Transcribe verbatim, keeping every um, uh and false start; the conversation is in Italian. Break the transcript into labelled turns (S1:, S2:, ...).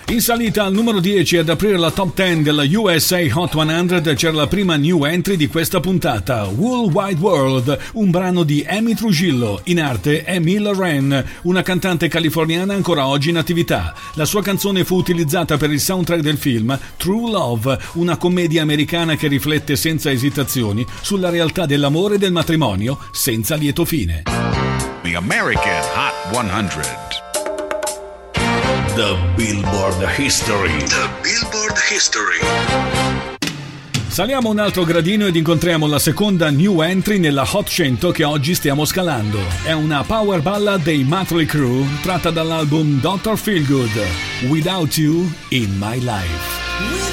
S1: In salita al numero dieci ad aprire la top dieci della U S A Hot cento c'era la prima new entry di questa puntata, Wool Wide World, un brano di Amy Trujillo, in arte Emile Ren, una cantante californiana ancora oggi in attività. La sua canzone fu utilizzata per il soundtrack del film True Love, una commedia americana che riflette senza esitazioni sulla realtà dell'amore e del matrimonio senza lieto fine.
S2: The American Hot cento.
S3: The Billboard History.
S2: The Billboard History.
S1: Saliamo un altro gradino ed incontriamo la seconda new entry nella Hot cento che oggi stiamo scalando. È una power ballad dei Mötley Crüe tratta dall'album doctor Feelgood, Without You in My Life.